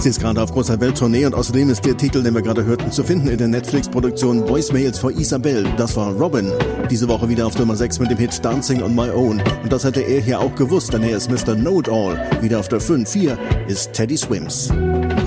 Sie ist gerade auf großer Welttournee und außerdem ist der Titel, den wir gerade hörten, zu finden in der Netflix-Produktion Voicemails for Isabel. Das war Robin. Diese Woche wieder auf Nummer 6 mit dem Hit Dancing on My Own. Und das hätte er hier auch gewusst, denn er ist Mr. Know-It-All. Wieder auf der 5. 4 ist Teddy Swims.